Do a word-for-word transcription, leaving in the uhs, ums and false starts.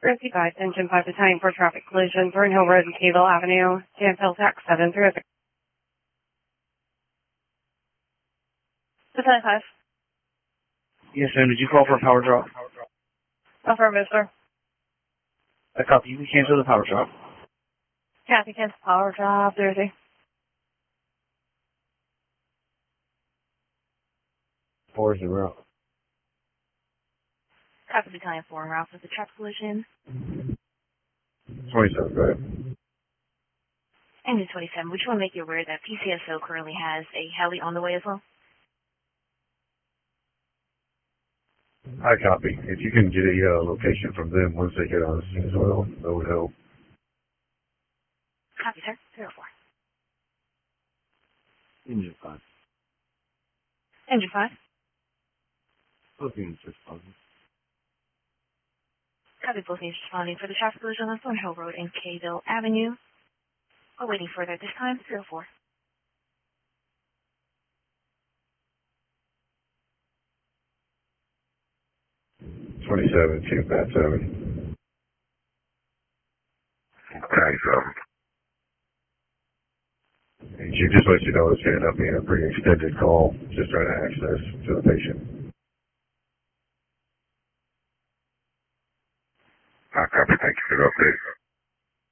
fifty-five, engine five Battalion for traffic collision, Thornhill Road and Cable Avenue, Danville Tax seven three oh six. Battalion five. Yes, ma'am. Did you call for a power drop? Affirmative, sir. I copy. You can cancel the power drop. Kathy, cancel power drop, Jersey. Four is the route. Copy Battalion four, route with the traffic collision. twenty-seven, go ahead. Engine twenty-seven, we just want to make you aware that P C S O currently has a heli on the way as well. I copy. If you can get a uh, location from them once they get on the scene as well, that would help. Copy, sir. zero four. Engine five. Engine five. Both units responding. Copy, both units responding for the traffic collision on Thornhill Road and Cable Avenue. Awaiting further at this time, zero four. twenty-seven, two, Bat seven. Okay, so. And you just let you know it's going to end up being a pretty extended call, just trying to access to the patient. I copy. Thank you for the update.